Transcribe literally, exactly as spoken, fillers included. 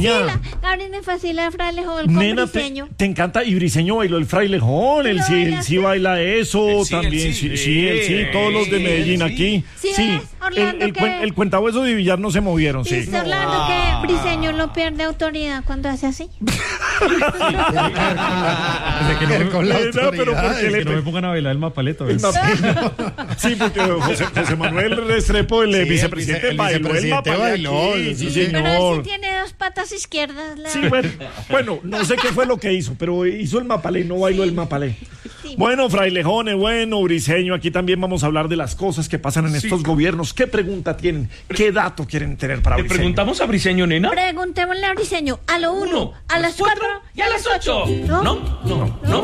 fascina, Gabriel, me fascina el frailejón con Nena, te, Briseño. te encanta, y Briseño bailó el frailejón, él ¿Lo sí, él bailaste? sí baila eso, Él sí, él también, sí, sí, sí, él sí, todos los de sí, Medellín él sí. aquí, ¿Sí sí, ves, Orlando, el, el, que- cuen- el cuentahueso de Villar no se movieron, sí. ¿Viste, Orlando, que Briseño no pierde autoridad cuando hace así? que no me, con la Nena, pero autoridad, ¿por qué que le no me pongan a bailar el mapaleto. El ¿ves? mapa- Sí, porque José, José Manuel Restrepo, el Sí, el vicepresidente, vice- el bailó el vicepresidente mapa bailó, aquí, sí, sí. Pero él sí señor. tiene dos patas izquierdas. La... Sí, bueno, bueno, no sé qué fue lo que hizo, pero hizo el mapalé, no bailó el mapalé. Sí. Bueno, Frailejones, bueno, Briseño, aquí también vamos a hablar de las cosas que pasan en estos gobiernos. ¿Qué pregunta tienen? ¿Qué dato quieren tener para ¿Le Briseño? preguntamos a Briseño, nena? Preguntémosle a Briseño a lo uno, Uno, a las cuatro y a las ocho. ¿No? No, no, no.